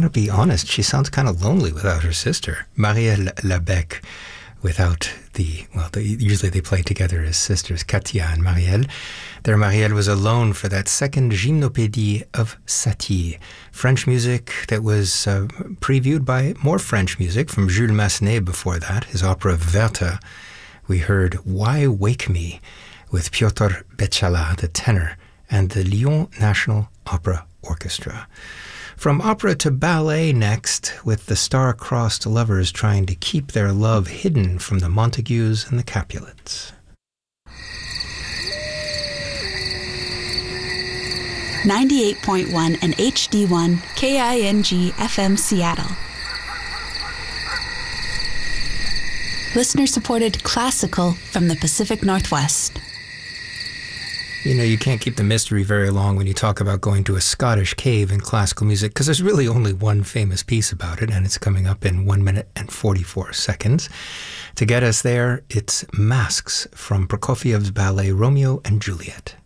gotta be honest, she sounds kind of lonely without her sister, Marielle Labec. Without usually they play together as sisters, Katia and Marielle. Their Marielle was alone for that second Gymnopédie of Satie, French music that was previewed by more French music from Jules Massenet before that, his opera Werther. We heard Why Wake Me with Piotr Beczala, the tenor, and the Lyon National Opera Orchestra. From opera to ballet next, with the star-crossed lovers trying to keep their love hidden from the Montagues and the Capulets. 98.1 and HD1 KING FM Seattle. Listener-supported classical from the Pacific Northwest. You know, you can't keep the mystery very long when you talk about going to a Scottish cave in classical music, because there's really only one famous piece about it, and it's coming up in 1 minute and 44 seconds. To get us there, it's Masks from Prokofiev's ballet Romeo and Juliet.